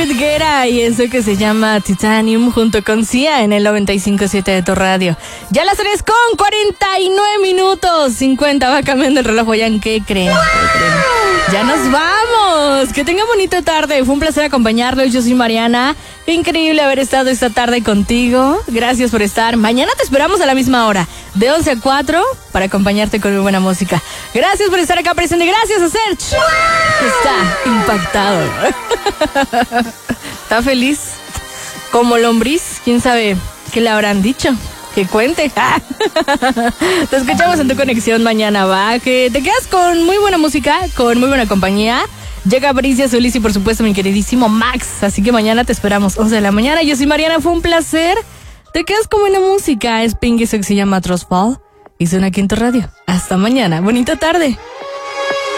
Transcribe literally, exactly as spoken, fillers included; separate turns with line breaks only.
David Guetta y eso que se llama Titanium junto con Sia en el noventa y cinco punto siete de tu radio. Ya las tres con cuarenta y nueve minutos, cincuenta va cambiando el reloj. ¿Ya en qué creen? ¿Qué creen? Ya nos vamos. Que tengan bonita tarde. Fue un placer acompañarlos. Yo soy Mariana. Qué increíble haber estado esta tarde contigo. Gracias por estar. Mañana te esperamos a la misma hora, de once a cuatro, para acompañarte con muy buena música. Gracias por estar acá presente. Gracias a Serge. Está impactado. Está feliz. Como lombriz. ¿Quién sabe qué le habrán dicho? Que cuente. Te escuchamos en tu conexión mañana, va. Que te quedas con muy buena música, con muy buena compañía. Llega Bricia Solís y por supuesto mi queridísimo Max. Así que mañana te esperamos, once de la mañana. Yo soy Mariana, fue un placer. Te quedas con buena música. Es Pink, eso que se llama Trustfall. Y suena aquí en tu radio. Hasta mañana. Bonita tarde.